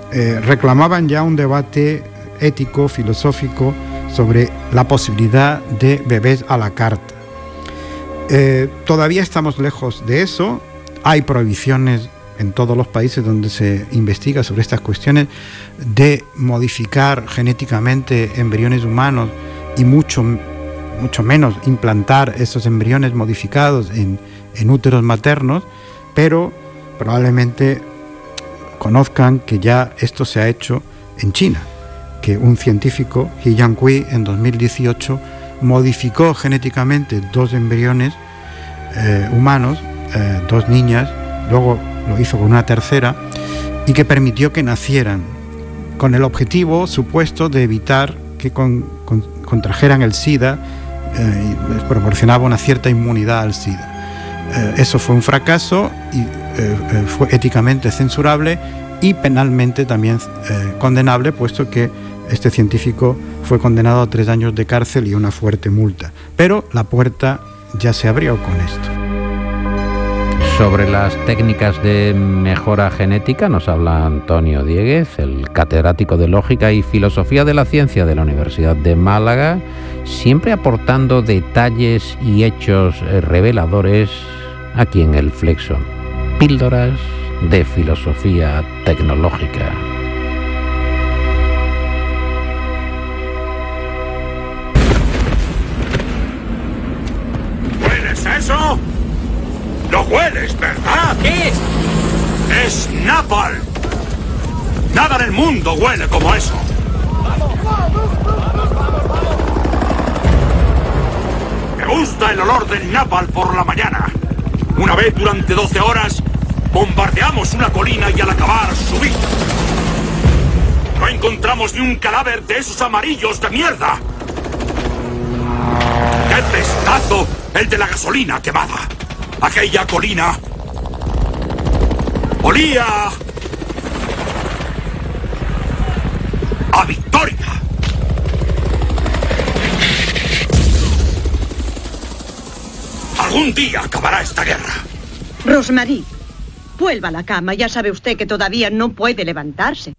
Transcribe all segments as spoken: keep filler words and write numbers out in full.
eh, reclamaban ya un debate ético, filosófico, sobre la posibilidad de bebés a la carta. Eh, todavía estamos lejos de eso. Hay prohibiciones en todos los países donde se investiga sobre estas cuestiones de modificar genéticamente embriones humanos y mucho, mucho menos implantar esos embriones modificados en, en úteros maternos, pero probablemente conozcan que ya esto se ha hecho en China, que un científico, He Jiankui, en dos mil dieciocho modificó genéticamente dos embriones eh, humanos, eh, dos niñas, luego lo hizo con una tercera, y que permitió que nacieran, con el objetivo supuesto de evitar que con, con, contrajeran el SIDA, eh, y les proporcionaba una cierta inmunidad al SIDA. Eh, eso fue un fracaso y eh, eh, fue éticamente censurable y penalmente también eh, condenable, puesto que este científico fue condenado a tres años de cárcel y una fuerte multa. Pero la puerta ya se abrió con esto. Sobre las técnicas de mejora genética nos habla Antonio Dieguez, el catedrático de Lógica y Filosofía de la Ciencia de la Universidad de Málaga, siempre aportando detalles y hechos reveladores aquí en El Flexo. Píldoras de filosofía tecnológica. ¿Hueles eso? ¡Lo hueles, verdad! ¿Qué es? ¡Es napalm! Nada en el mundo huele como eso. Me gusta el olor del napalm por la mañana. Una vez durante doce horas bombardeamos una colina y al acabar subí. No encontramos ni un cadáver de esos amarillos de mierda. ¡Qué pestazo el de la gasolina quemada! Aquella colina olía a victoria. Algún día acabará esta guerra. Rosemarie, vuelva a la cama. Ya sabe usted que todavía no puede levantarse.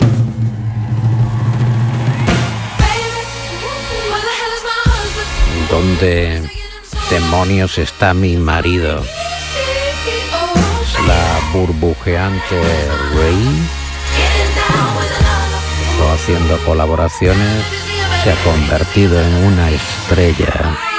¿Dónde demonios está mi marido? ¿Es la burbujeante Rey? O haciendo colaboraciones se ha convertido en una estrella